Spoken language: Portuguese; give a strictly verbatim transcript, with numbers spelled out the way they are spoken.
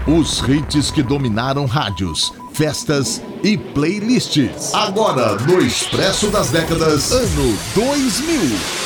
Os hits que dominaram rádios, festas e playlists. Agora no Expresso das Décadas, ano dois mil.